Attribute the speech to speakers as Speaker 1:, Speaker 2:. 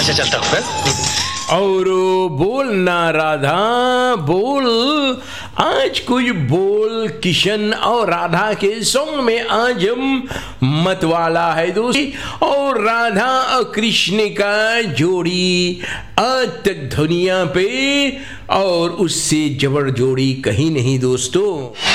Speaker 1: अच्छा चलता हूँ फिर।
Speaker 2: और बोलना राधा बोल, आज कुछ बोल किशन और राधा के सॉन्ग में आज हम मत वाला है दोस्त। और राधा और कृष्ण का जोड़ी आज तक दुनिया पे और उससे जबर जोड़ी कहीं नहीं दोस्तों।